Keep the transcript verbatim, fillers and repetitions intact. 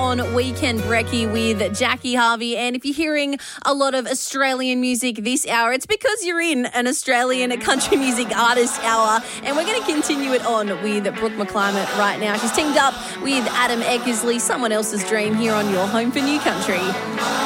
on Weekend Brekkie with Jackie Harvey. And if you're hearing a lot of Australian music this hour, it's because you're in an Australian country music artist hour. And we're going to continue it on with Brooke McClymont right now. She's teamed up with Adam Eckersley, someone else's dream, here on Your Home for New Country.